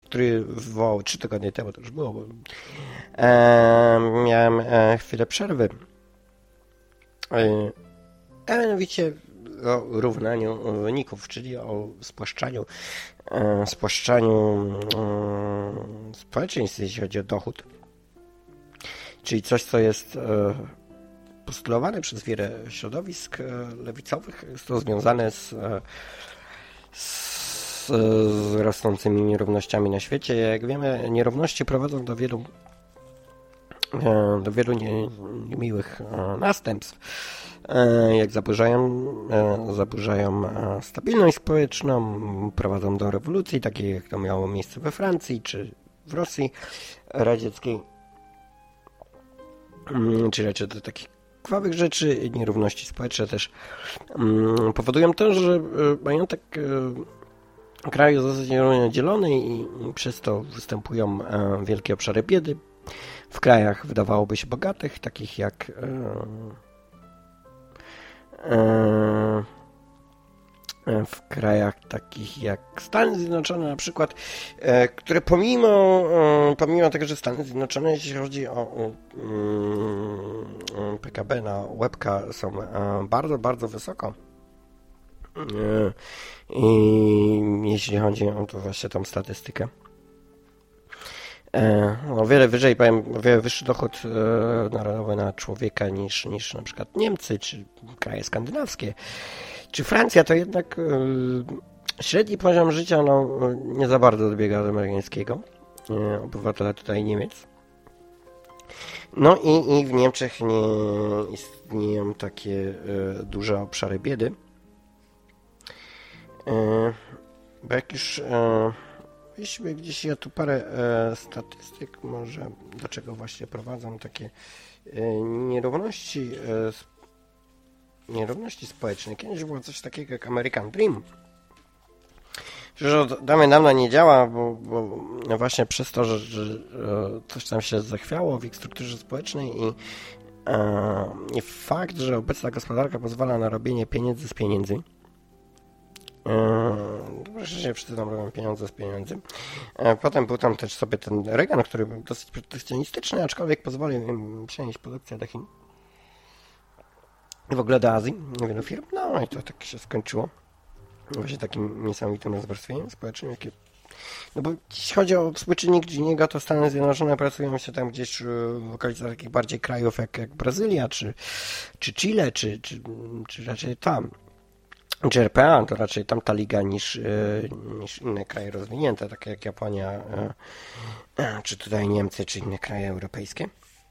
który wywołał 3 tygodnie temu, to już było, bo miałem chwilę przerwy. A mianowicie o równaniu wyników, czyli o spłaszczaniu społeczeństw, jeśli chodzi o dochód. Czyli coś, co jest postulowane przez wiele środowisk lewicowych. Jest to związane z rosnącymi nierównościami na świecie. Jak wiemy, nierówności prowadzą do wielu niemiłych następstw, jak zaburzają stabilność społeczną, prowadzą do rewolucji, takiej jak to miało miejsce we Francji czy w Rosji radzieckiej, czy raczej do takich krwawych rzeczy. Nierówności społeczne też powodują to, że majątek kraju jest dosyć dzielony i przez to występują wielkie obszary biedy. W krajach wydawałoby się bogatych, takich jak w krajach takich jak Stany Zjednoczone na przykład, które pomimo tego, że Stany Zjednoczone, jeśli chodzi o PKB na łebka, są bardzo, bardzo wysoko. I jeśli chodzi o to właśnie tą statystykę, o wiele wyżej, o wiele wyższy dochód narodowy na człowieka niż na przykład Niemcy, czy kraje skandynawskie, czy Francja, to jednak średni poziom życia nie za bardzo dobiega do amerykańskiego obywatela tutaj Niemiec. No i w Niemczech nie istnieją takie duże obszary biedy. Bo jak już weźmy gdzieś, ja tu parę statystyk może, do czego właśnie prowadzą takie nierówności społeczne. Kiedyś było coś takiego jak American Dream, że od dawna nie działa, bo właśnie przez to, że coś tam się zachwiało w ich strukturze społecznej i fakt, że obecna gospodarka pozwala na robienie pieniędzy z pieniędzy. Wreszcie wszyscy tam robią pieniądze z pieniędzy. Potem był tam też sobie ten Reagan, który był dosyć protekcjonistyczny, aczkolwiek pozwolił im przenieść produkcję do Chin. W ogóle do Azji, wielu firm. No i to tak się skończyło. Właśnie takim niesamowitym rozwarstwieniem społecznym, jakie... No bo jeśli chodzi o współczynnik Giniego, to Stany Zjednoczone pracują się tam gdzieś w okolicach takich bardziej krajów jak Brazylia, czy Chile, czy raczej tam. Czy RPA, to raczej tamta liga niż inne kraje rozwinięte, takie jak Japonia, czy tutaj Niemcy, czy inne kraje europejskie.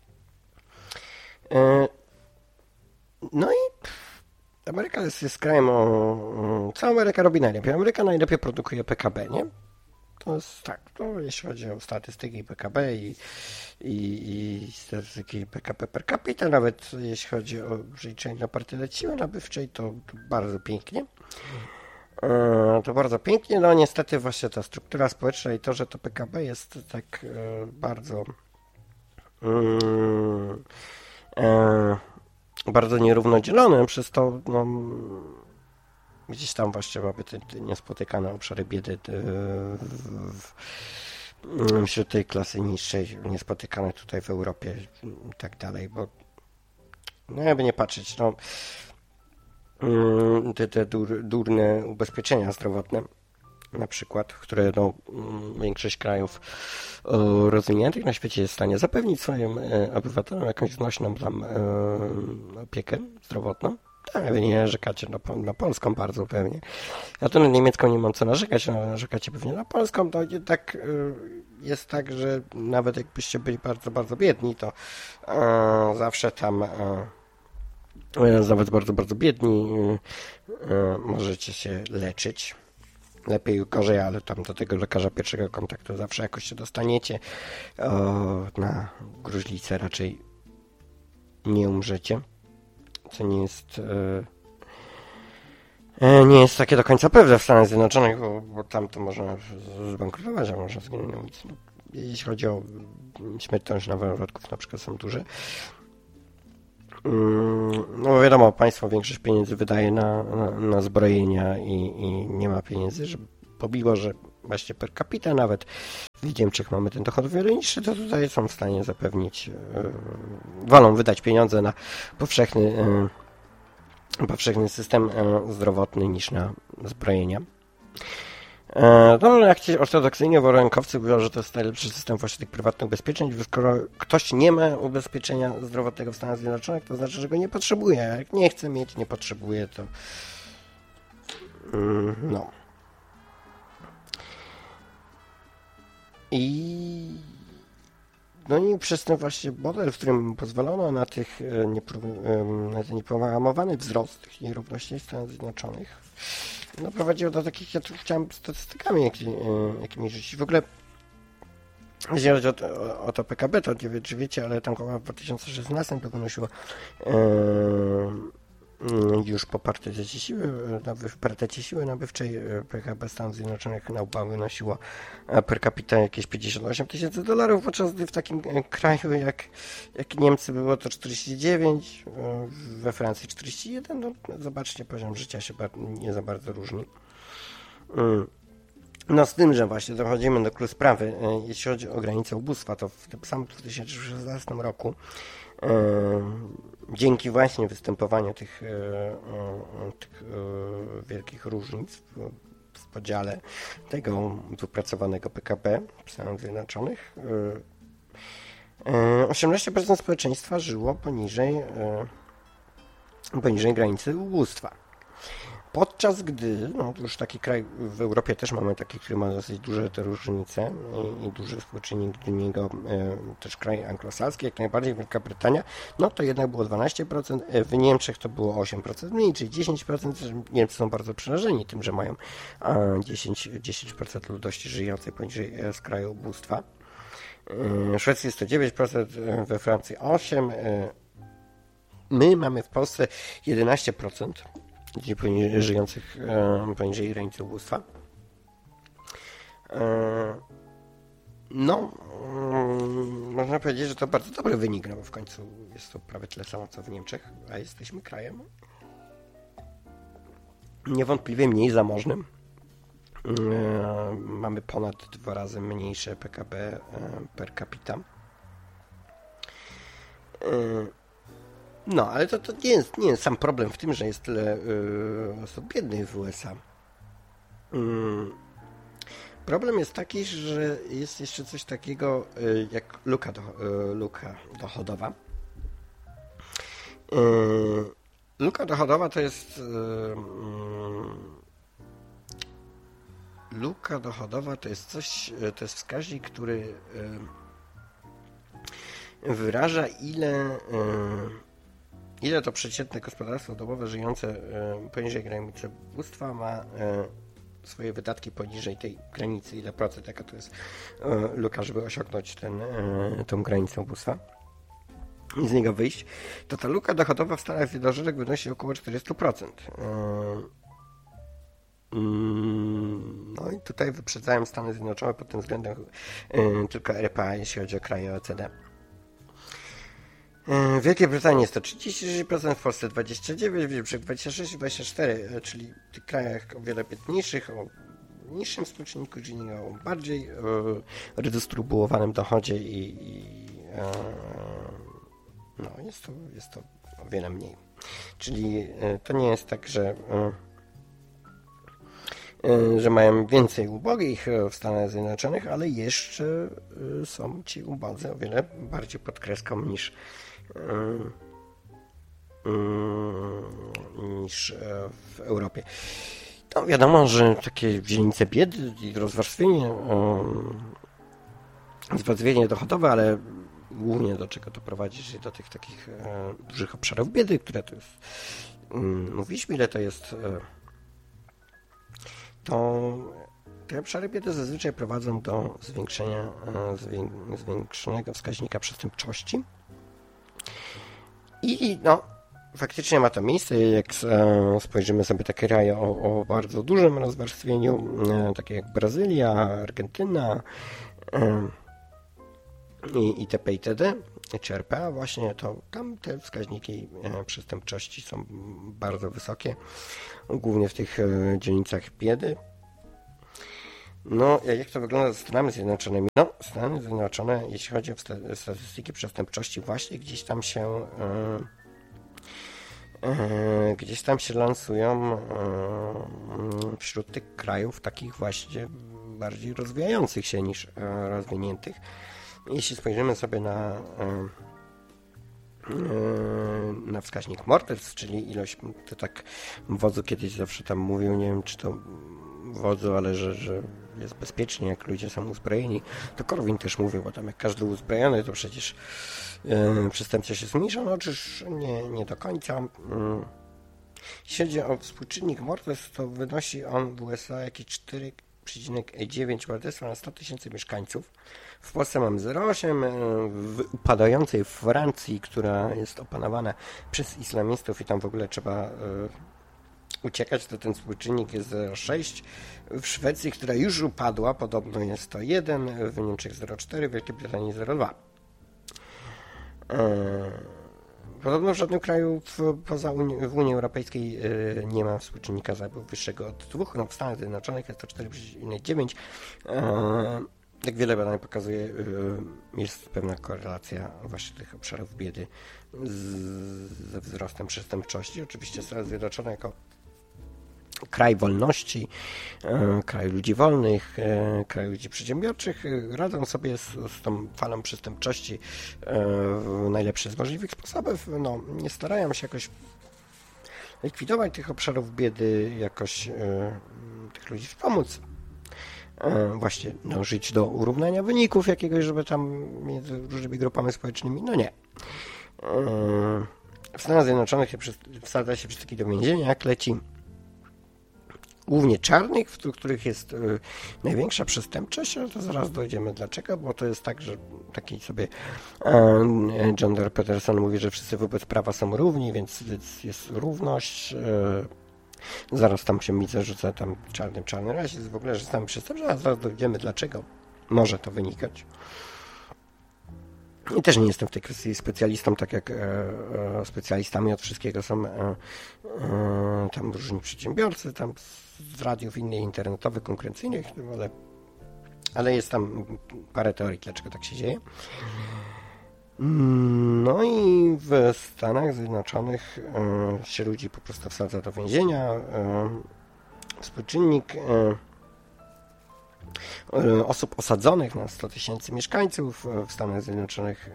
No i Ameryka jest krajem co Ameryka robi najlepiej? Ameryka najlepiej produkuje PKB, nie? To jest tak, to jeśli chodzi o statystyki PKB i statystyki PKB per capita, nawet jeśli chodzi o przeliczenie na partyjne siły nabywczej, to bardzo pięknie. To bardzo pięknie, no niestety właśnie ta struktura społeczna i to, że to PKB jest tak bardzo bardzo nierówno dzielone, przez to gdzieś tam właśnie mamy te niespotykane obszary biedy wśród tej klasy niższej, niespotykane tutaj w Europie i tak dalej, bo no jakby nie patrzeć, te durne ubezpieczenia zdrowotne na przykład, które większość krajów rozwiniętych na świecie jest w stanie zapewnić swoim obywatelom jakąś znośną tam opiekę zdrowotną. Tak, wy nie narzekacie na polską bardzo pewnie. Ja tu na niemiecką nie mam co narzekać, ale narzekacie pewnie na polską, to tak jest tak, że nawet jakbyście byli bardzo, bardzo biedni, to zawsze tam nawet bardzo, bardzo biedni możecie się leczyć. Lepiej lub gorzej, ale tam do tego lekarza pierwszego kontaktu zawsze jakoś się dostaniecie. Na gruźlicę raczej nie umrzecie. Co nie jest takie do końca pewne w Stanach Zjednoczonych, bo tam to można zbankrutować, a można zginąć na ulicy. Jeśli chodzi o śmiertelność noworodków, na przykład są duże. No wiadomo, państwo większość pieniędzy wydaje na zbrojenia i nie ma pieniędzy, żeby pomimo, że właśnie per capita nawet. W Niemczech mamy ten dochód o wiele niższy, to tutaj są w stanie zapewnić, wolą wydać pieniądze na powszechny system zdrowotny niż na zbrojenia. No, jak ci ortodoksyjnie worękowcy mówią, że to jest najlepszy system właśnie tych prywatnych ubezpieczeń, skoro ktoś nie ma ubezpieczenia zdrowotnego w Stanach Zjednoczonych, to znaczy, że go nie potrzebuje. Jak nie chce mieć, nie potrzebuje, to no. No i przez ten właśnie model, w którym pozwolono na ten nieprogramowany wzrost tych nierówności w Stanach Zjednoczonych, no prowadziło do takich, ja tu chciałem statystykami jakimi rzucić. W ogóle jeśli chodzi o to PKB, to nie wiem, czy wiecie, ale tam w 2016 to wynosiło już po parytecie siły nabywczej PKB Stanów Zjednoczonych na UBA wynosiło per capita jakieś $58,000, podczas gdy w takim kraju jak Niemcy było to 49, we Francji 41, no zobaczcie, poziom życia się nie za bardzo różni. No z tym, że właśnie dochodzimy do klucz sprawy, jeśli chodzi o granicę ubóstwa, to w tym samym 2016 roku dzięki właśnie występowaniu tych wielkich różnic w podziale tego wypracowanego PKB w Stanach Zjednoczonych 18% społeczeństwa żyło poniżej granicy ubóstwa. Podczas gdy, no już taki kraj w Europie też mamy taki, który ma dosyć duże te różnice i duży współczynnik do niego, też kraj anglosaski, jak najbardziej Wielka Brytania, no to jednak było 12%, w Niemczech to było 8% mniej, czyli 10%, Niemcy są bardzo przerażeni tym, że mają 10% ludności żyjącej poniżej skraju ubóstwa. W Szwecji jest to 9%, we Francji 8%, my mamy w Polsce 11%. Żyjących poniżej granicy ubóstwa. No, można powiedzieć, że to bardzo dobry wynik, no bo w końcu jest to prawie tyle samo co w Niemczech, a jesteśmy krajem niewątpliwie mniej zamożnym. Mamy ponad 2 razy mniejsze PKB per capita. No, ale to nie jest sam problem w tym, że jest tyle osób biednych w USA. Problem jest taki, że jest jeszcze coś takiego jak luka dochodowa. Luka dochodowa to jest coś, to jest wskaźnik, który wyraża ile to przeciętne gospodarstwo domowe żyjące poniżej granicy ubóstwa ma swoje wydatki poniżej tej granicy, ile procent, jaka to jest luka, żeby osiągnąć tą granicę ubóstwa i z niego wyjść, to ta luka dochodowa w Stanach Zjednoczonych wynosi około 40%. No i tutaj wyprzedzają Stany Zjednoczone pod tym względem tylko RPA, jeśli chodzi o kraje OECD. W Wielkiej Brytanii jest to 36%, w Polsce 29%, w Niemczech 26%, 24%, czyli w tych krajach o wiele biedniejszych, o niższym współczynniku Gini, o bardziej redystrybuowanym dochodzie no, jest to o wiele mniej. Czyli to nie jest tak, że mają więcej ubogich w Stanach Zjednoczonych, ale jeszcze są ci ubodzy o wiele bardziej pod kreską niż w Europie. No wiadomo, że takie źrenice biedy i rozwarstwienie dochodowe, ale głównie do czego to prowadzi, czyli do tych takich dużych obszarów biedy, które to jest, mówiliśmy, ile to jest, to te obszary biedy zazwyczaj prowadzą do zwiększonego wskaźnika przestępczości. I no, faktycznie ma to miejsce, jak spojrzymy sobie takie kraje o bardzo dużym rozwarstwieniu, takie jak Brazylia, Argentyna itp. itd., czy RPA właśnie, to tam te wskaźniki przestępczości są bardzo wysokie, głównie w tych dzielnicach biedy. No, jak to wygląda ze Stanami Zjednoczonymi? No, Stany Zjednoczone, jeśli chodzi o statystyki przestępczości, właśnie gdzieś tam się lansują wśród tych krajów takich właśnie bardziej rozwijających się niż rozwiniętych. Jeśli spojrzymy sobie na wskaźnik morderstw, czyli ilość, to tak wodzu kiedyś zawsze tam mówił, nie wiem czy to wodzu, ale że jest bezpiecznie, jak ludzie są uzbrojeni. To Korwin też mówił, bo tam jak każdy uzbrojony, to przecież przestępczość się zmniejsza. No otóż nie do końca. Jeśli chodzi o współczynnik morderstw, to wynosi on w USA jakieś 4,9 morderstwa na 100 tysięcy mieszkańców. W Polsce mamy 0,8. W upadającej Francji, która jest opanowana przez islamistów i tam w ogóle trzeba uciekać, to ten współczynnik jest 0,6. W Szwecji, która już upadła, podobno jest to 1, w Niemczech 0,4, w Wielkiej Brytanii 0,2. Podobno w żadnym kraju w Unii Europejskiej nie ma współczynnika zabójstw wyższego od 2. No, w Stanach Zjednoczonych jest to 4,9. Jak wiele badań pokazuje, jest pewna korelacja właśnie tych obszarów biedy ze wzrostem przestępczości. Oczywiście Stany Zjednoczone jako kraj wolności, kraj ludzi wolnych, kraj ludzi przedsiębiorczych radzą sobie z tą falą przestępczości w najlepszy z możliwych sposobów. No, nie starają się jakoś likwidować tych obszarów biedy, jakoś tych ludzi wspomóc. Właśnie dążyć do urównania wyników jakiegoś, żeby tam między różnymi grupami społecznymi. No nie. W Stanach Zjednoczonych wsadza się wszystkich do więzienia, jak leci. Głównie czarnych, w których jest największa przestępczość, ale to zaraz dojdziemy dlaczego, bo to jest tak, że taki sobie Jordan Peterson mówi, że wszyscy wobec prawa są równi, więc jest równość. Zaraz tam się mi zarzuca tam czarny rasizm, w ogóle, że sami przestępczy, a zaraz dojdziemy dlaczego może to wynikać. I też nie jestem w tej kwestii specjalistą, tak jak specjalistami od wszystkiego są tam różni przedsiębiorcy, tam z radiów innych internetowych, konkurencyjnych, ale jest tam parę teorii, dlaczego tak się dzieje. No i w Stanach Zjednoczonych się ludzi po prostu wsadza do więzienia. Współczynnik osób osadzonych na 100 tysięcy mieszkańców w Stanach Zjednoczonych.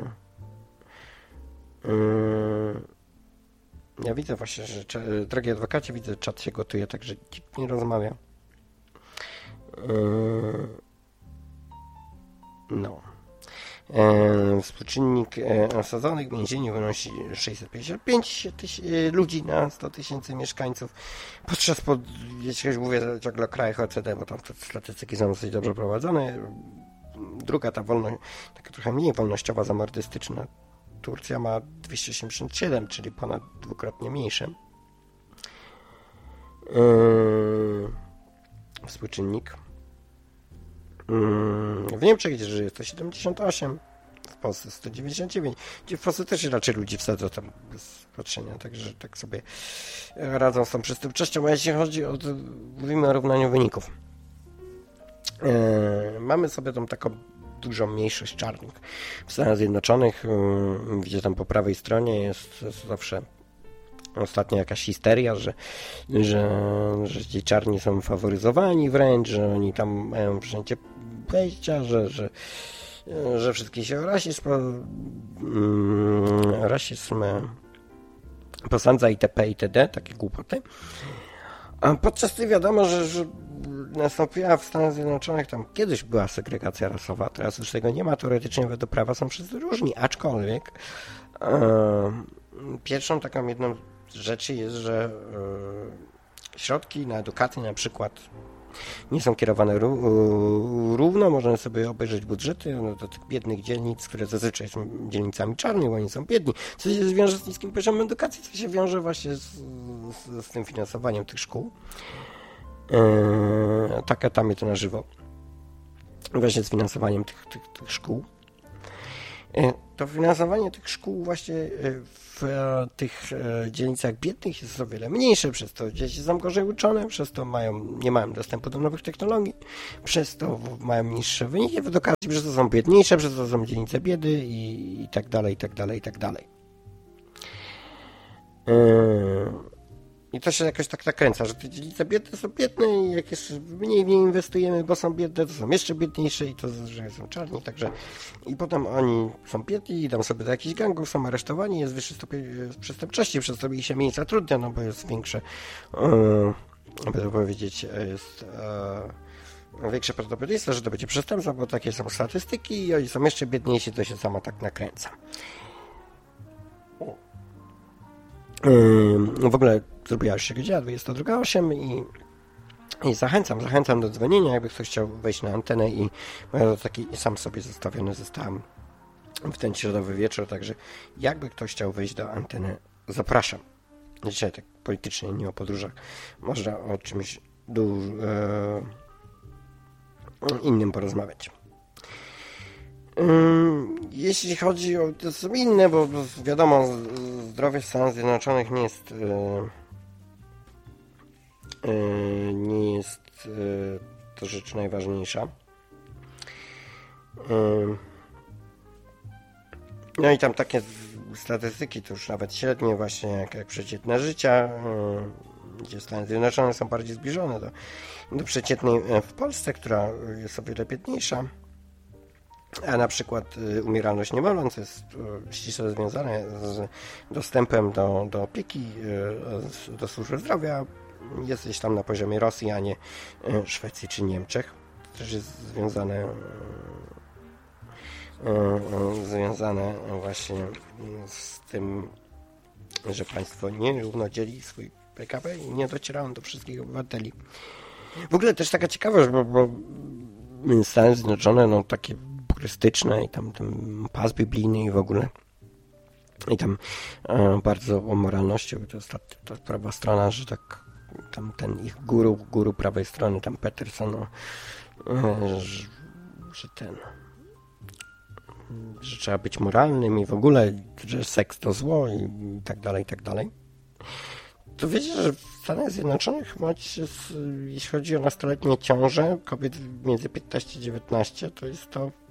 Ja widzę właśnie, że drogi adwokacie, widzę, czat się gotuje, także nikt nie rozmawia. No. Współczynnik osadzonych w więzieniu wynosi 655 ludzi na 100 tysięcy mieszkańców. Podczas, jeśli mówię ciągle o krajach OECD, bo tam te statystyki są dosyć dobrze prowadzone. Druga ta wolność, taka trochę mniej wolnościowa, zamordystyczna, Turcja ma 287, czyli ponad dwukrotnie mniejsze. Współczynnik. W Niemczech, gdzie żyje 178, w Polsce 199, gdzie w Polsce też raczej ludzi wsadzą tam bez patrzenia, także tak sobie radzą z tą przestępczością. A jeśli chodzi mówimy o równaniu wyników. Mamy sobie tam taką dużą mniejszość czarnych. W Stanach Zjednoczonych, gdzie tam po prawej stronie jest zawsze ostatnio jakaś histeria, że ci czarni są faworyzowani wręcz, że oni tam mają wszędzie wejścia, że wszystkich się rasizm posądza itp. itd. Takie głupoty. A podczas tej wiadomo, że nastąpiła w Stanach Zjednoczonych, tam kiedyś była segregacja rasowa, teraz już tego nie ma, teoretycznie według prawa są wszyscy różni, aczkolwiek pierwszą taką jedną rzeczy jest, że środki na edukację na przykład nie są kierowane równo, można sobie obejrzeć budżety do tych biednych dzielnic, które zazwyczaj są dzielnicami czarnymi, bo oni są biedni, co się wiąże z niskim poziomem edukacji, co się wiąże właśnie z tym finansowaniem tych szkół. Tak, tam jest to na żywo. Właśnie z finansowaniem tych szkół. To finansowanie tych szkół właśnie w tych dzielnicach biednych jest o wiele mniejsze, przez to dzieci są gorzej uczone, przez to nie mają dostępu do nowych technologii, przez to mają niższe wyniki w edukacji, przez to są biedniejsze, przez to są dzielnice biedy i tak dalej, i tak dalej, i tak dalej. I to się jakoś tak nakręca, że te dzielnice biedne są biedne i jak jeszcze mniej w nie inwestujemy, bo są biedne, to są jeszcze biedniejsze i to, że są czarni, także i potem oni są biedni, idą sobie do jakichś gangów, są aresztowani, jest wyższy stopień przestępczości, przez to ich się mniej zatrudnia, no bo jest większe, by to powiedzieć, jest większe prawdopodobieństwo, że to będzie przestępstwo, bo takie są statystyki i oni są jeszcze biedniejsi, to się samo tak nakręca. W ogóle zrobiła już się godzina 22:08 i zachęcam do dzwonienia, jakby ktoś chciał wejść na antenę i ja taki sam sobie zostawiony zostałem w ten środowy wieczór, także jakby ktoś chciał wejść do anteny, zapraszam. Dzisiaj tak politycznie, nie o podróżach, można o czymś innym porozmawiać. Jeśli chodzi o to są inne, bo wiadomo, zdrowie w Stanach Zjednoczonych nie jest to rzecz najważniejsza. No i tam takie statystyki, to już nawet średnie właśnie jak przeciętne życia, gdzie Stany Zjednoczone są bardziej zbliżone do przeciętnej w Polsce, która jest o wiele biedniejsza. A na przykład umieralność niemowląt jest ściśle związane z dostępem do opieki, do służby zdrowia. Jest gdzieś tam na poziomie Rosji, a nie Szwecji czy Niemczech. To też jest związane właśnie z tym, że państwo nierówno dzieli swój PKB i nie docierają do wszystkich obywateli. W ogóle też taka ciekawość, bo Stany Zjednoczone, no takie turystyczne i tam pas biblijny i w ogóle i tam bardzo o moralności, bo to jest ta prawa strona, że tak tam ten ich guru prawej strony, tam Peterson, że trzeba być moralnym i w ogóle, że seks to zło i tak dalej, i tak dalej. To wiecie, że w Stanach Zjednoczonych jeśli chodzi o nastoletnie ciąże kobiet między 15 a 19, to jest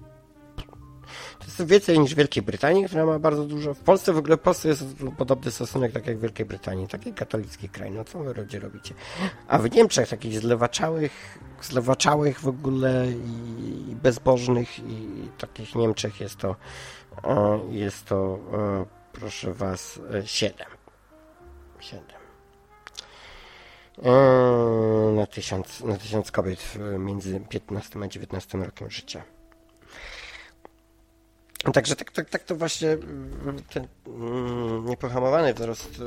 więcej niż w Wielkiej Brytanii, która ma bardzo dużo. W Polsce jest podobny stosunek tak jak w Wielkiej Brytanii, taki katolicki kraj, no co wy ludzie robicie? A w Niemczech takich zlewaczałych w ogóle i bezbożnych i takich Niemczech jest to proszę was 7 na 1000 kobiet między 15 a 19 rokiem życia. Także tak to właśnie ten niepohamowany wzrost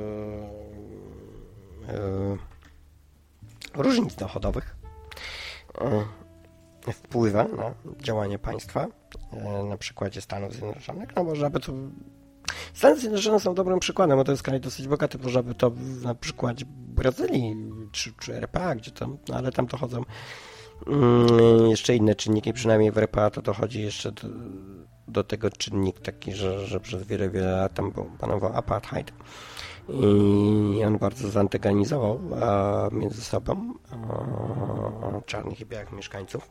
różnic dochodowych wpływa na działanie państwa na przykładzie Stanów Zjednoczonych. No można by to... Stany Zjednoczone są dobrym przykładem, bo to jest kraj dosyć bogaty, można by to na przykładzie Brazylii czy RPA, gdzie tam, no ale tam dochodzą jeszcze inne czynniki, przynajmniej w RPA to dochodzi jeszcze do tego czynnik taki, że przez wiele lat tam panował apartheid i on bardzo zantagonizował między sobą czarnych i białych mieszkańców.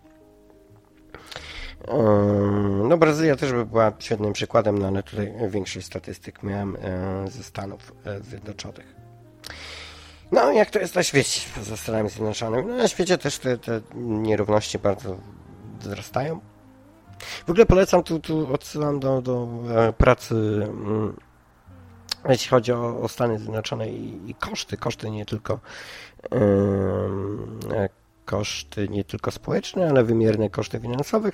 No Brazylia też by była świetnym przykładem, no ale tutaj większość statystyk miałem ze Stanów Zjednoczonych. No jak to jest na świecie, poza Stanami Zjednoczonymi? No na świecie też te nierówności bardzo wzrastają. W ogóle polecam, tu odsyłam do pracy, jeśli chodzi o Stany Zjednoczone i koszty nie tylko społeczne, ale wymierne koszty finansowe,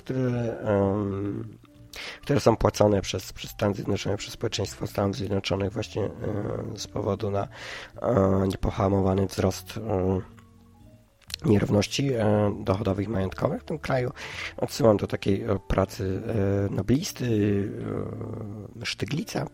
które są płacone przez Stany Zjednoczone, przez społeczeństwo Stanów Zjednoczonych właśnie z powodu na niepohamowany wzrost nierówności dochodowych i majątkowych w tym kraju. Odsyłam do takiej pracy noblisty Sztyglica.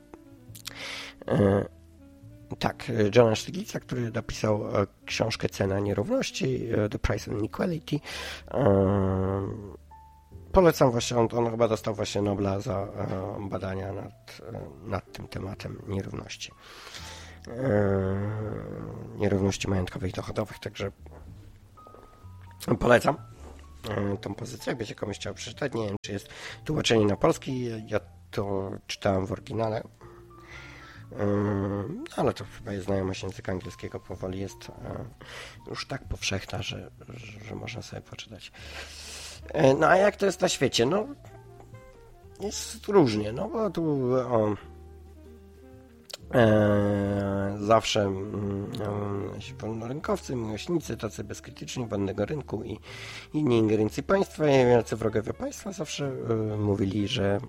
Tak, Johna Sztyglica, który napisał książkę Cena nierówności, The Price of Inequality. Polecam właśnie, on chyba dostał właśnie Nobla za badania nad tym tematem nierówności majątkowych i dochodowych, także polecam tą pozycję, jakby się komuś chciał przeczytać. Nie wiem, czy jest tłumaczenie na polski, ja to czytałem w oryginale, ale to chyba jest znajomość języka angielskiego, powoli jest już tak powszechna, że można sobie poczytać. No a jak to jest na świecie? No jest różnie, no bo tu zawsze wolnorynkowcy, miłośnicy, tacy bezkrytyczni wolnego rynku i inni ingerencji państwa, i jacy wrogowie państwa zawsze mówili, że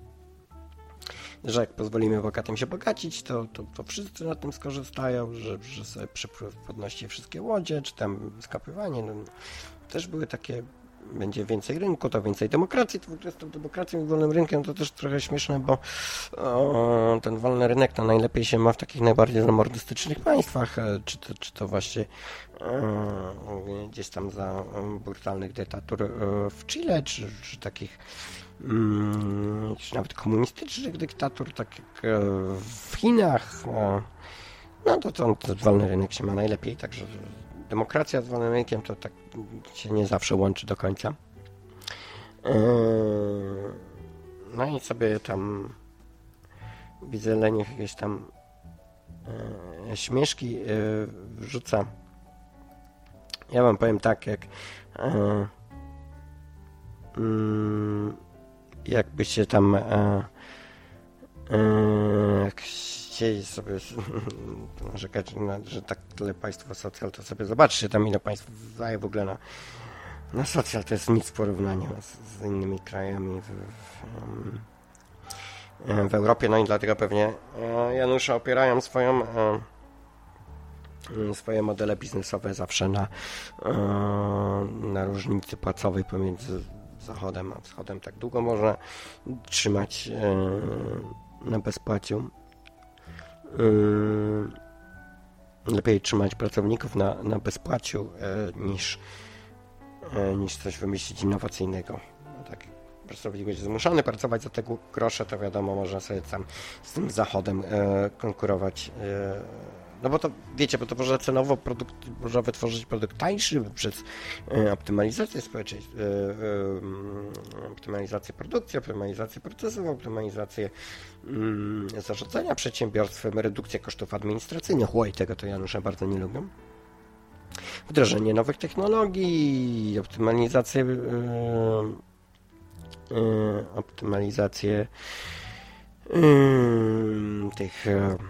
jak pozwolimy bogatym się bogacić, to wszyscy na tym skorzystają, że sobie przepływ podnosi wszystkie łodzie, czy tam skapywanie. No, też były takie, będzie więcej rynku, to więcej demokracji. To w ogóle z tą demokracją i wolnym rynkiem to też trochę śmieszne, bo ten wolny rynek to najlepiej się ma w takich najbardziej zamordystycznych państwach, czy to właśnie gdzieś tam za brutalnych dyktatur w Chile, czy takich czy nawet komunistycznych dyktatur, tak jak w Chinach. No to wolny rynek się ma najlepiej, także demokracja z wolnym rynkiem to tak się nie zawsze łączy do końca. No i sobie tam widzę, Leniech jakieś tam śmieszki wrzuca. Ja wam powiem tak, jakby się tam chcieli sobie narzekać, że tak tyle państwo socjal, to sobie zobaczcie tam, ile państwo daje w ogóle na socjal, to jest nic w porównaniu z innymi krajami w Europie, no i dlatego pewnie Janusze opierają swoje modele biznesowe zawsze na różnicy płacowej pomiędzy Zachodem a Wschodem. Tak długo można trzymać na bezpłaciu. Lepiej trzymać pracowników na bezpłaciu niż coś wymyślić innowacyjnego. Tak, pracownik będzie zmuszony pracować za te grosze, to wiadomo, można sobie tam z tym Zachodem konkurować. No bo to, wiecie, bo to można cenowo można wytworzyć produkt tańszy przez optymalizację społecznej, optymalizację produkcji, optymalizację procesów, optymalizację zarządzania przedsiębiorstwem, redukcję kosztów administracyjnych. Oj, tego to Janusze bardzo nie lubią. Wdrożenie nowych technologii, optymalizację tych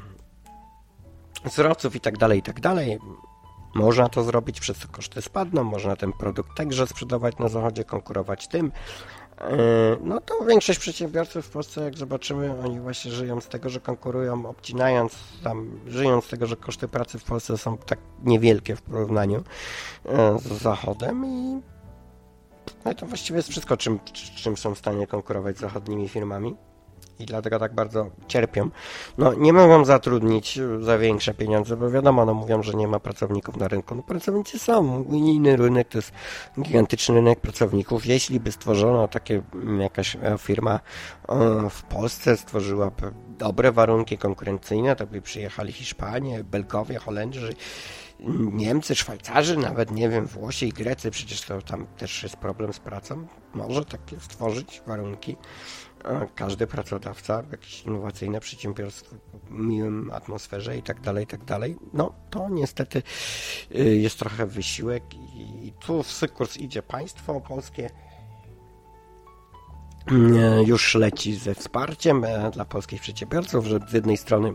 wzorców i tak dalej. Można to zrobić, przez co koszty spadną, można ten produkt także sprzedawać na zachodzie, konkurować tym. No to większość przedsiębiorców w Polsce, jak zobaczymy, oni właśnie żyją z tego, że konkurują, żyją z tego, że koszty pracy w Polsce są tak niewielkie w porównaniu z Zachodem i no to właściwie jest wszystko, czym są w stanie konkurować z zachodnimi firmami. I dlatego tak bardzo cierpią. No nie mogą zatrudnić za większe pieniądze, bo wiadomo, no mówią, że nie ma pracowników na rynku. No pracownicy są. Unijny rynek to jest gigantyczny rynek pracowników. Jeśli by stworzono jakaś firma w Polsce, stworzyła dobre warunki konkurencyjne, to by przyjechali Hiszpanie, Belgowie, Holendrzy, Niemcy, Szwajcarzy, nawet nie wiem, Włosi i Grecy, przecież to tam też jest problem z pracą. Może takie stworzyć warunki. Każdy pracodawca, jakieś innowacyjne przedsiębiorstwo w miłym atmosferze i tak dalej. No to niestety jest trochę wysiłek i tu w sukurs idzie państwo polskie. Już leci ze wsparciem dla polskich przedsiębiorców, że z jednej strony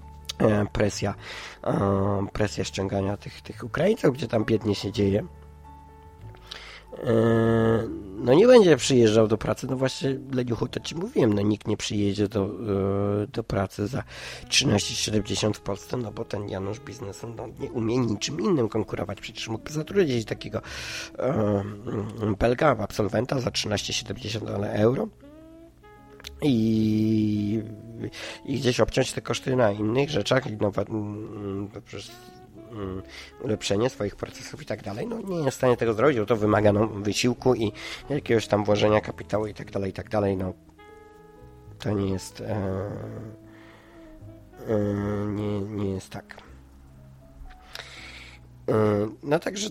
presja ściągania tych Ukraińców, gdzie tam biednie się dzieje. No nie będzie przyjeżdżał do pracy, no właśnie Leniuchu, to ci mówiłem, no nikt nie przyjedzie do pracy za 13,70 w Polsce, no bo ten Janusz biznesu nie umie niczym innym konkurować, przecież mógłby zatrudnić takiego Belga, absolwenta za 13,70 euro i gdzieś obciąć te koszty na innych rzeczach, ulepszenie swoich procesów i tak dalej, no nie jest w stanie tego zrobić, bo to wymaga wysiłku i jakiegoś tam włożenia kapitału i tak dalej, no to nie jest nie jest tak. No także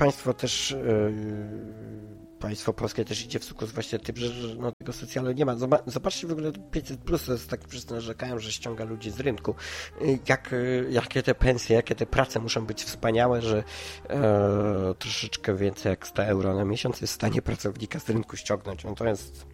państwo polskie też idzie w sukus właśnie tym, że no, tego socjalu nie ma. Zobaczcie w ogóle 500+, to jest tak, wszyscy narzekają, że ściąga ludzi z rynku. Jakie te pensje, jakie te prace muszą być wspaniałe, że troszeczkę więcej jak 100 euro na miesiąc jest w stanie pracownika z rynku ściągnąć. No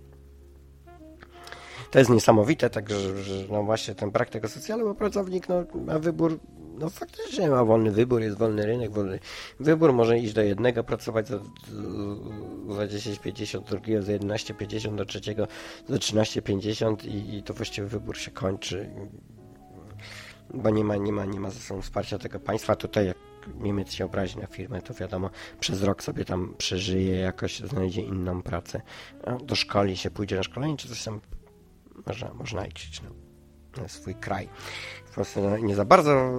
to jest niesamowite, także że no właśnie ten brak tego socjalu, bo pracownik no, ma wybór, no faktycznie ma wolny wybór, jest wolny rynek, wolny wybór, może iść do jednego, pracować za 10,50, drugiego za 11,50, do trzeciego za 13,50 i to właściwie wybór się kończy, bo nie ma ze sobą wsparcia tego państwa. Tutaj jak Niemiec się obrazi na firmę, to wiadomo, przez rok sobie tam przeżyje, jakoś znajdzie inną pracę, doszkoli się, pójdzie na szkolenie, czy coś tam można liczyć na swój kraj. W Polsce no, nie za bardzo,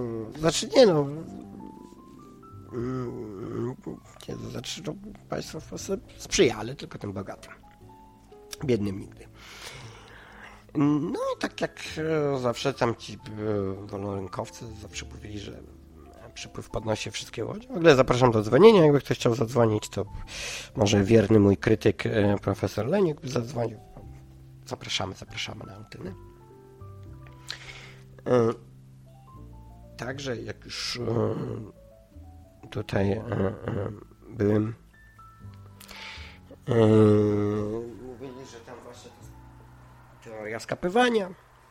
państwo w Polsce sprzyja, ale tylko tym bogatym. Biednym nigdy. No i tak jak zawsze tam ci wolnorynkowcy zawsze mówili, że przypływ podnosi wszystkie łodzie. W ogóle zapraszam do dzwonienia, jakby ktoś chciał zadzwonić, to może wierny mój krytyk profesor Leniuk by zadzwonił. Zapraszamy na antynę. Także jak już tutaj byłem, mówili, że tam właśnie teoria skapywania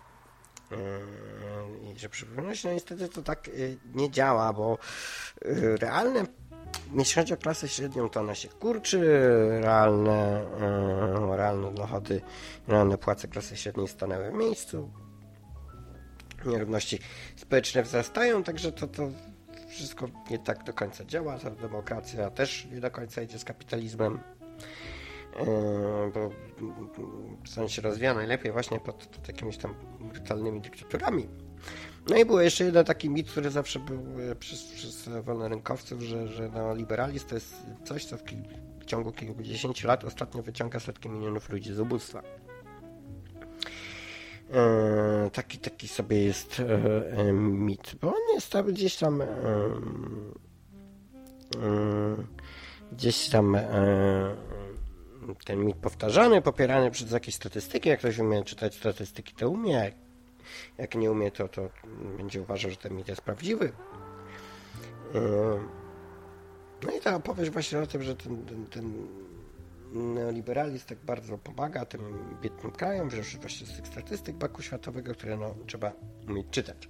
i że przypomnieć, no niestety to tak nie działa, bo realne, jeśli chodzi o klasę średnią, to ona się kurczy, realne dochody, realne płace klasy średniej stanęły w miejscu, nierówności społeczne wzrastają, także to wszystko nie tak do końca działa, ta demokracja też nie do końca idzie z kapitalizmem, bo stan się rozwija najlepiej właśnie pod jakimiś tam brutalnymi dyktaturami. No i był jeszcze jeden taki mit, który zawsze był przez wolnorynkowców, że neoliberalizm to jest coś, co w ciągu kilkudziesięciu lat ostatnio wyciąga setki milionów ludzi z ubóstwa. Taki sobie jest mit, bo on jest tam gdzieś tam ten mit powtarzany, popierany przez jakieś statystyki. Jak ktoś umie czytać statystyki, to umie. Jak nie umie, to będzie uważał, że ten mit jest prawdziwy. No i ta opowieść właśnie o tym, że ten neoliberalizm tak bardzo pomaga tym biednym krajom, wziąwszy właśnie z tych statystyk Banku Światowego, które no, trzeba umieć czytać.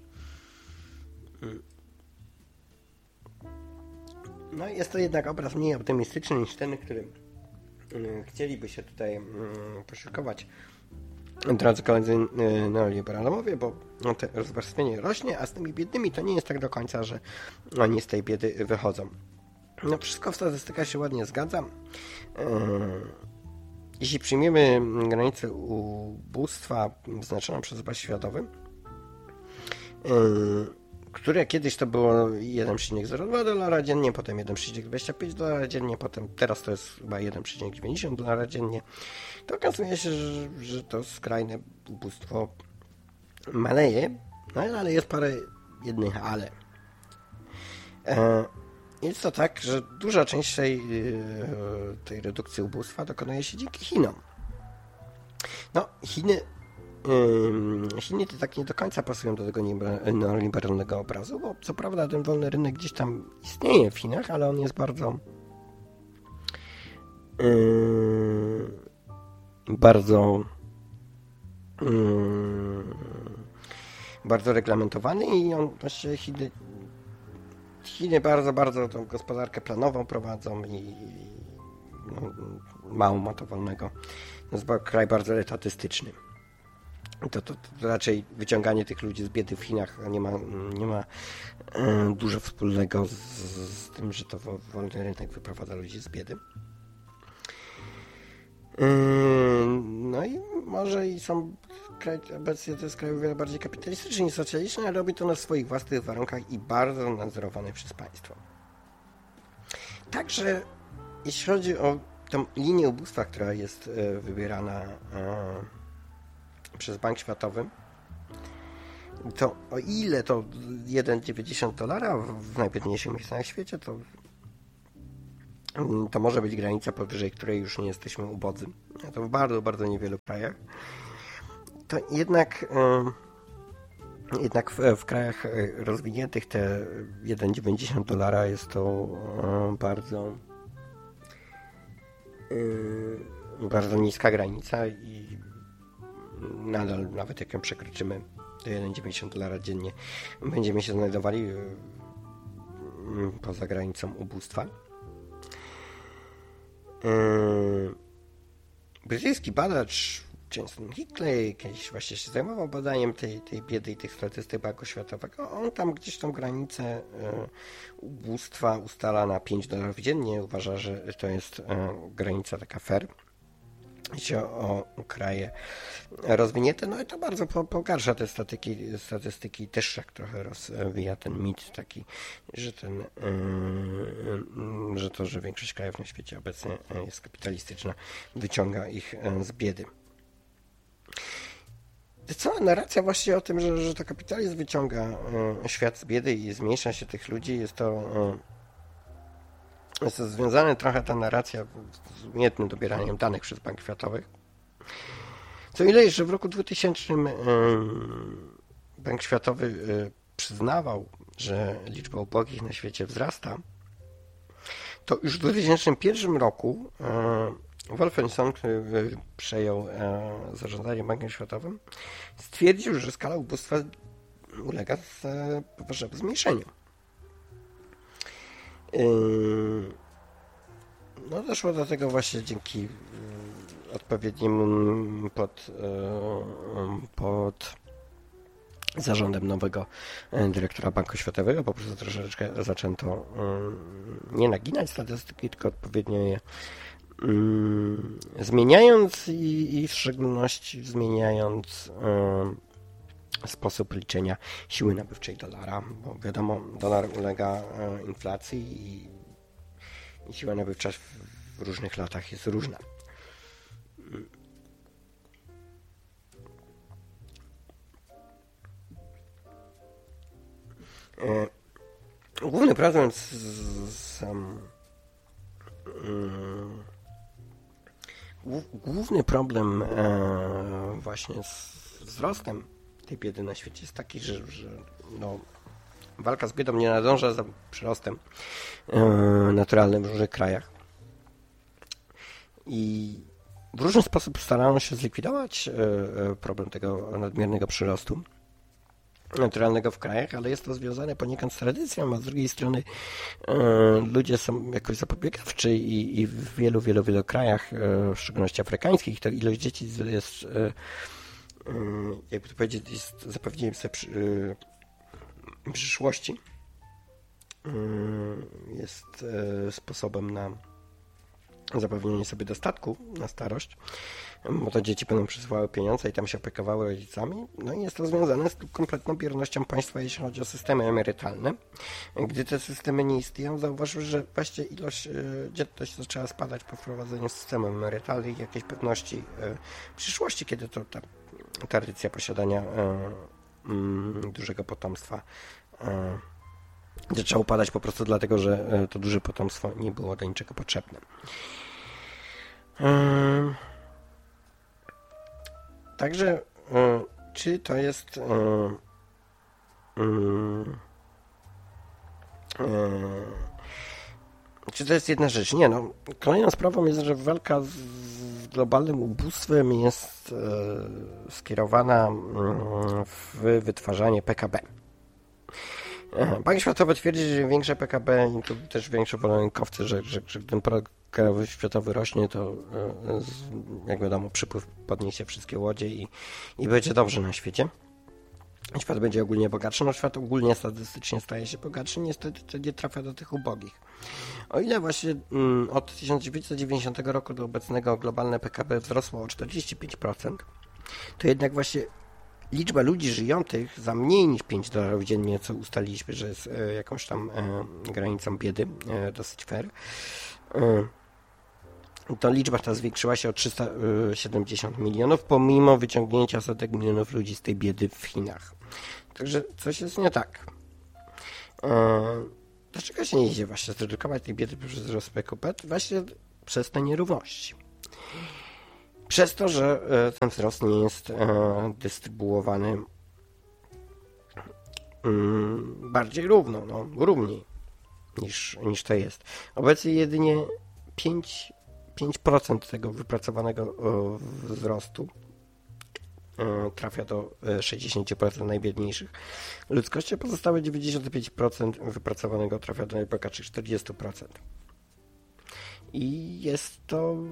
No i jest to jednak obraz mniej optymistyczny niż ten, którym chcieliby się tutaj posiłkować drodzy koledzy neoliberalowie, bo no, to rozwarstwienie rośnie, a z tymi biednymi to nie jest tak do końca, że oni z tej biedy wychodzą. No wszystko w statystykach się ładnie zgadza. Jeśli przyjmiemy granicę ubóstwa wyznaczoną przez Bank Światowy, które kiedyś to było 1,02 dolara dziennie, potem 1,25 dolara dziennie, potem teraz to jest chyba 1,90 dolara dziennie, to okazuje się, że to skrajne ubóstwo maleje, no ale jest parę jednych ale. Jest to tak, że duża część tej redukcji ubóstwa dokonuje się dzięki Chinom. No, Chiny to tak nie do końca pasują do tego neoliberalnego obrazu, bo co prawda ten wolny rynek gdzieś tam istnieje w Chinach, ale on jest bardzo reglamentowany i on właśnie Chiny bardzo tą gospodarkę planową prowadzą i no, mało ma to wolnego. To jest kraj bardzo etatystyczny. To raczej wyciąganie tych ludzi z biedy w Chinach nie ma dużo wspólnego z tym, że to wolny rynek wyprowadza ludzi z biedy. No i może i są obecnie to jest kraj o wiele bardziej kapitalistyczny niż socjalistyczny, ale robi to na swoich własnych warunkach i bardzo nadzorowany przez państwo. Także jeśli chodzi o tą linię ubóstwa, która jest wybierana przez Bank Światowy, to o ile to $1,90 w najbiedniejszych miejscach na świecie, to może być granica, powyżej której już nie jesteśmy ubodzy. To w bardzo, bardzo niewielu krajach. To jednak w krajach rozwiniętych te $1,90 jest to bardzo bardzo niska granica i nadal, nawet jak ją przekroczymy, to $1,90 dziennie, będziemy się znajdowali poza granicą ubóstwa. Brytyjski badacz Jason Hickley kiedyś właśnie się zajmował badaniem tej biedy i tych statystyk Banku Światowego. On tam gdzieś tą granicę ubóstwa ustala na $5 dziennie. Uważa, że to jest granica taka fair. Jeśli o kraje rozwinięte, no i to bardzo pogarsza te statystyki, też tak trochę rozwija ten mit taki, że większość krajów na świecie obecnie jest kapitalistyczna, wyciąga ich z biedy. Cała narracja właśnie o tym, że to kapitalizm wyciąga świat z biedy i zmniejsza się tych ludzi, jest to związane trochę ta narracja z umiejętnym dobieraniem danych przez Bank Światowy. Co ile jeszcze w roku 2000 Bank Światowy przyznawał, że liczba ubogich na świecie wzrasta, to już w 2001 roku Wolfensohn, który przejął zarządzanie Bankiem Światowym, stwierdził, że skala ubóstwa ulega poważnemu zmniejszeniu. No doszło do tego właśnie dzięki odpowiedniemu pod zarządem nowego dyrektora Banku Światowego. Po prostu troszeczkę zaczęto nie naginać statystyki, tylko odpowiednio je zmieniając i w szczególności zmieniając sposób liczenia siły nabywczej dolara, bo wiadomo, dolar ulega inflacji i siła nabywcza w różnych latach jest różna. Główny problem główny problem właśnie z wzrostem tej biedy na świecie jest taki, że no, walka z biedą nie nadąża za przyrostem naturalnym w różnych krajach. I w różny sposób starano się zlikwidować problem tego nadmiernego przyrostu naturalnego w krajach, ale jest to związane poniekąd z tradycją, a z drugiej strony ludzie są jakoś zapobiegawczy i w wielu krajach, w szczególności afrykańskich, to ilość dzieci jest, jakby to powiedzieć, jest zapewnieniem sobie przyszłości. Jest sposobem na zapewnienie sobie dostatku na starość, bo to dzieci będą przysyłały pieniądze i tam się opiekowały rodzicami. No i jest to związane z kompletną biernością państwa, jeśli chodzi o systemy emerytalne. Gdy te systemy nie istnieją, zauważył, że właśnie ilość dzietność zaczęła spadać po wprowadzeniu systemu emerytalnych i jakiejś pewności przyszłości, kiedy to ta tradycja posiadania dużego potomstwa zaczęło upadać po prostu dlatego, że to duże potomstwo nie było do niczego potrzebne. Także czy to jest jedna rzecz? Nie, no. Kolejną sprawą jest, że walka z globalnym ubóstwem jest skierowana w wytwarzanie PKB. Bank Światowy twierdzi, że większe PKB i to też większe rynkownawcy, że gdy ten produkt krajowy światowy rośnie, to jak wiadomo przypływ podniesie wszystkie łodzie i będzie dobrze na świecie. Świat będzie ogólnie bogatszy, no świat ogólnie statystycznie staje się bogatszy, niestety to nie trafia do tych ubogich. O ile właśnie od 1990 roku do obecnego globalne PKB wzrosło o 45%, to jednak właśnie liczba ludzi żyjących za mniej niż $5 dziennie, co ustaliliśmy, że jest jakąś tam granicą biedy, dosyć fair, to liczba ta zwiększyła się o 370 milionów, pomimo wyciągnięcia setek milionów ludzi z tej biedy w Chinach. Także coś jest nie tak. Dlaczego się nie idzie właśnie zredukować tej biedy przez wzrost PKB? Właśnie przez te nierówności. Przez to, że ten wzrost nie jest dystrybuowany bardziej równo, równiej niż to jest. Obecnie jedynie 5% tego wypracowanego wzrostu trafia do 60% najbiedniejszych ludzkości, a pozostałe 95% wypracowanego trafia do najbogatszych 40%. I jest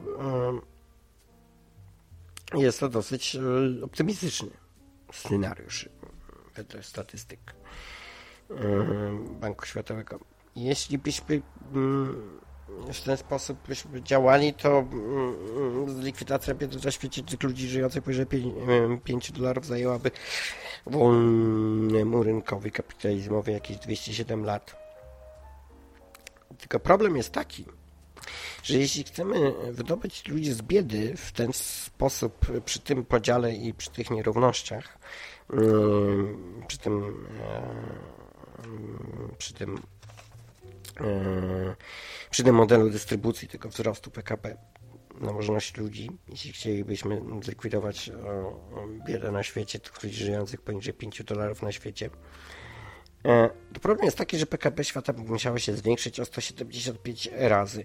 to dosyć optymistyczny scenariusz wedle statystyk Banku Światowego. Jeśli byśmy w ten sposób byśmy działali, to likwidacja biedy na świecie tych ludzi żyjących poniżej $5 zajęłaby wolnemu rynkowi kapitalizmowi jakieś 207 lat. Tylko problem jest taki, że jeśli chcemy wydobyć ludzi z biedy w ten sposób, przy tym podziale i przy tych nierównościach, przy tym modelu dystrybucji tego wzrostu PKB na możliwość ludzi, jeśli chcielibyśmy zlikwidować biedę na świecie, tych ludzi żyjących poniżej $5 na świecie, to problem jest taki, że PKB świata musiało się zwiększyć o 175 razy.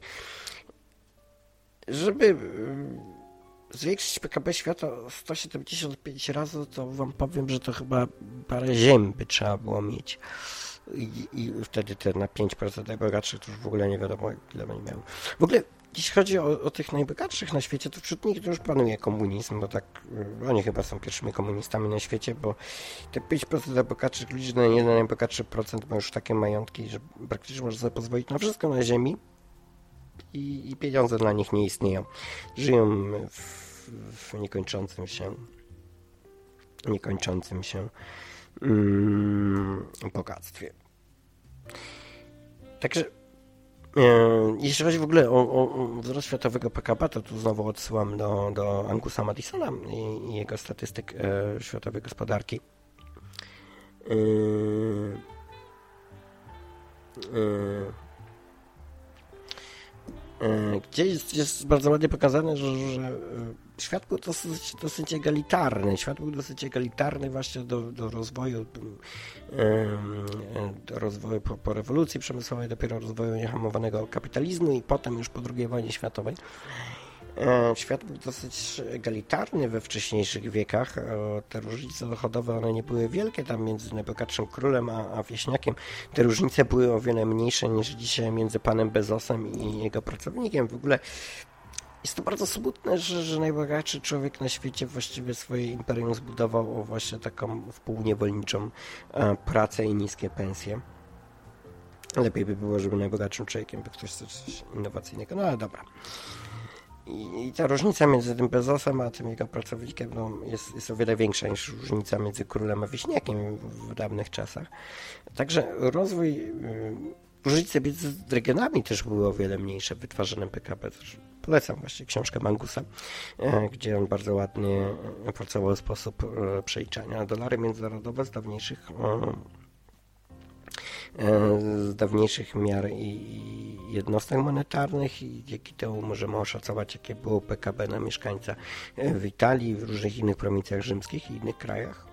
Żeby zwiększyć PKB świata o 175 razy, to wam powiem, że to chyba parę ziem by trzeba było mieć. I wtedy te na 5% najbogatszych to już w ogóle nie wiadomo, ile będzie miał. W ogóle, jeśli chodzi o tych najbogatszych na świecie, to wśród nich to już panuje komunizm, bo tak, oni chyba są pierwszymi komunistami na świecie, bo te 5% najbogatszych ludzi, na jeden najbogatszy procent ma już takie majątki, że praktycznie może sobie pozwolić na wszystko na ziemi i pieniądze dla nich nie istnieją. Żyją w niekończącym się bogactwie. Także jeśli chodzi w ogóle o wzrost światowego PKB, to tu znowu odsyłam do Angusa Madisona i jego statystyk światowej gospodarki. Gdzie jest bardzo ładnie pokazane, że świat był dosyć egalitarny. Świat był dosyć egalitarny właśnie do rozwoju, po rewolucji przemysłowej, dopiero rozwoju niehamowanego kapitalizmu i potem już po II wojnie światowej. Świat był dosyć egalitarny we wcześniejszych wiekach. Te różnice dochodowe, one nie były wielkie tam między najbogatszym królem a wieśniakiem. Te różnice były o wiele mniejsze niż dzisiaj między panem Bezosem i jego pracownikiem. W ogóle jest to bardzo smutne, że najbogatszy człowiek na świecie właściwie swoje imperium zbudował o właśnie taką wpółniewolniczą pracę i niskie pensje. Lepiej by było, żeby najbogatszym człowiekiem był ktoś coś innowacyjnego. No ale dobra. I ta różnica między tym Bezosem a tym jego pracownikiem jest o wiele większa niż różnica między królem a wieśniakiem w dawnych czasach. Także różnice między regionami też były o wiele mniejsze w wytwarzanym PKB. Polecam właśnie książkę Mangusa, gdzie on bardzo ładnie opracował sposób przeliczania. Dolary międzynarodowe z dawniejszych miar i jednostek monetarnych i dzięki temu możemy oszacować, jakie było PKB na mieszkańca w Italii, w różnych innych prowincjach rzymskich i innych krajach.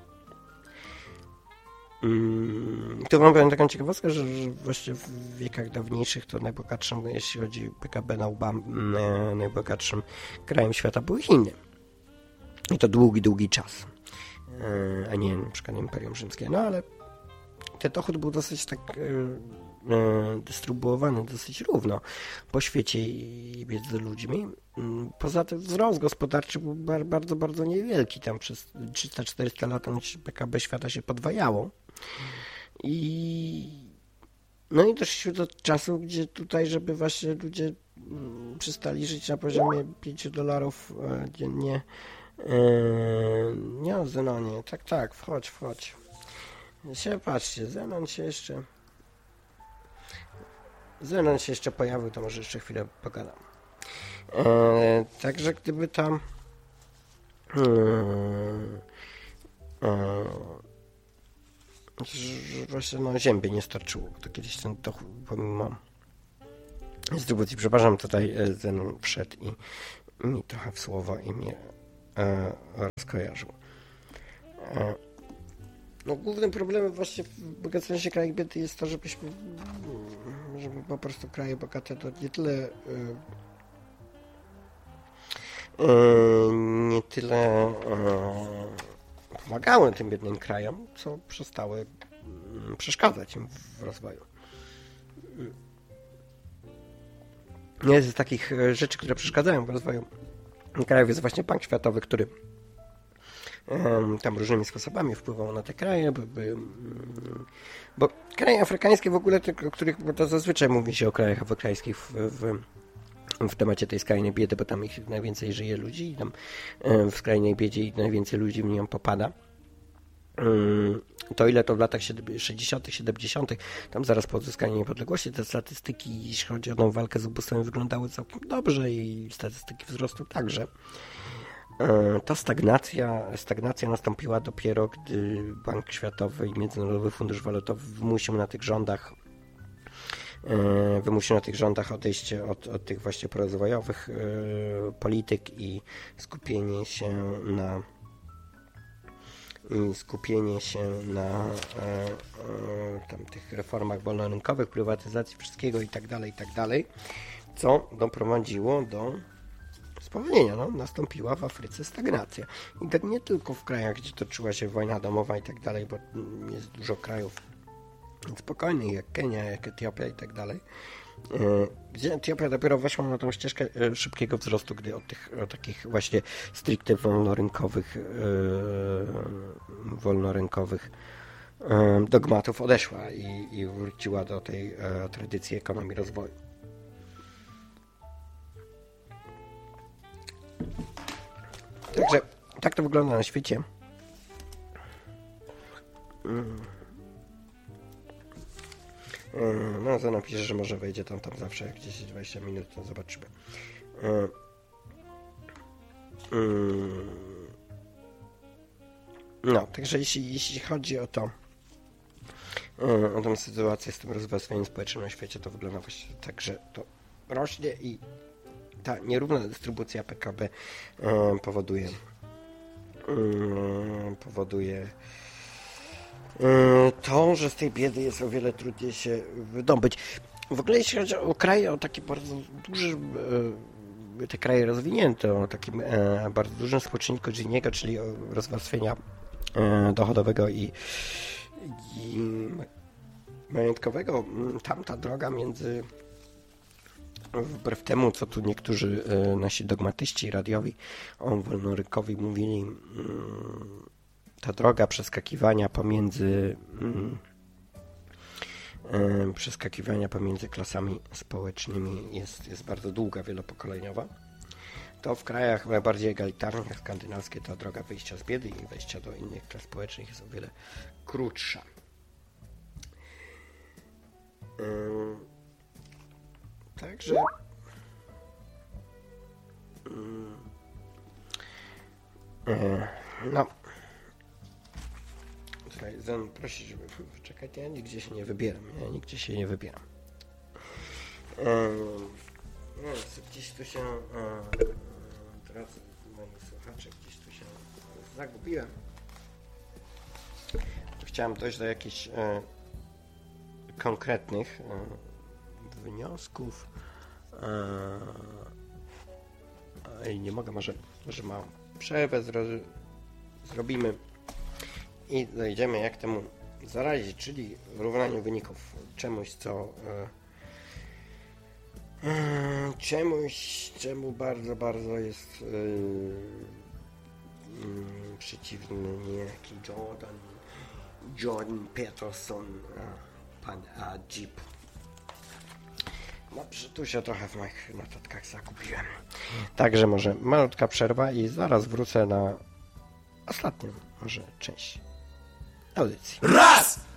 Tu mam taką ciekawostkę, że właśnie w wiekach dawniejszych to najbogatszym, jeśli chodzi o PKB na najbogatszym krajem świata były Chiny. I to długi czas, a nie na przykład Imperium Rzymskie. No ale ten dochód był dosyć tak dystrybuowany dosyć równo po świecie i między ludźmi. Poza tym wzrost gospodarczy był bardzo, bardzo niewielki. Tam przez 300-400 lat PKB świata się podwajało. No i doszliśmy do czasu, gdzie tutaj, żeby właśnie ludzie przestali żyć na poziomie $5 dziennie, Nie o Zenonie, tak, wchodź. Patrzcie, Zenon się jeszcze pojawił, to może jeszcze chwilę pogadam. Także gdyby tam właśnie ziębie nie starczyło, to kiedyś ten to pomimo dystrybucji, przepraszam, tutaj Zenon wszedł i mi trochę w słowo i mnie rozkojarzył. No, głównym problemem właśnie w bogaceniu się krajów biedy jest to, żeby po prostu kraje bogate to nie tyle pomagały tym biednym krajom, co przestały przeszkadzać im w rozwoju. Jest z takich rzeczy, które przeszkadzają w rozwoju krajów, jest właśnie Bank Światowy, który tam różnymi sposobami wpływał na te kraje, bo kraje afrykańskie w ogóle, o których, bo to zazwyczaj mówi się o krajach afrykańskich w temacie tej skrajnej biedy, bo tam ich najwięcej żyje ludzi i tam w skrajnej biedzie i najwięcej ludzi w nią popada. To ile to w latach 60., 70., tam zaraz po odzyskaniu niepodległości, te statystyki, jeśli chodzi o tą walkę z ubóstwem, wyglądały całkiem dobrze i statystyki wzrostu także. Ta stagnacja nastąpiła dopiero, gdy Bank Światowy i Międzynarodowy Fundusz Walutowy wymusił na tych rządach odejście od tych właśnie prorozwojowych polityk i skupienie się na tam tych reformach wolnorynkowych, prywatyzacji wszystkiego i tak dalej, co doprowadziło do spowolnienia. Nastąpiła w Afryce stagnacja. I tak nie tylko w krajach, gdzie toczyła się wojna domowa i tak dalej, bo jest dużo krajów spokojnych, jak Kenia, jak Etiopia i tak dalej, gdzie Etiopia dopiero weszła na tą ścieżkę szybkiego wzrostu, gdy od takich właśnie stricte wolnorynkowych dogmatów odeszła i wróciła do tej tradycji ekonomii rozwoju. Także tak to wygląda na świecie. No, to napisze, że może wejdzie tam zawsze jak 10-20 minut, to zobaczymy. No, także jeśli chodzi o tę sytuację z tym rozwarstwieniem społecznym na świecie, to wygląda właśnie tak, że to rośnie i ta nierówna dystrybucja PKB powoduje to, że z tej biedy jest o wiele trudniej się wydobyć. W ogóle jeśli chodzi o kraje, o takie bardzo duże, te kraje rozwinięte, o takim bardzo dużym współczynniku Giniego, czyli rozwarstwienia dochodowego i majątkowego, tamta droga między, wbrew temu, co tu niektórzy nasi dogmatyści radiowi wolnorynkowi mówili, ta droga przeskakiwania pomiędzy klasami społecznymi jest bardzo długa, wielopokoleniowa. To w krajach najbardziej egalitarnych, jak skandynawskie, ta droga wyjścia z biedy i wejścia do innych klas społecznych jest o wiele krótsza. Także no tutaj prosić, żeby czekać, ja nigdzie się nie wybieram. Gdzieś tu się drodzy moi słuchacze, gdzieś tu się zagubiłem. Chciałem dojść do jakichś konkretnych wniosków. I nie mogę, może małą przerwę zrobimy i dojdziemy, jak temu zaradzić, czyli równaniu wyników czemu bardzo jest przeciwny niejaki Jordan Peterson, pan Jeep. Dobrze, tu się trochę w moich notatkach zagubiłem. Także może malutka przerwa i zaraz wrócę na ostatnią może część audycji. Raz!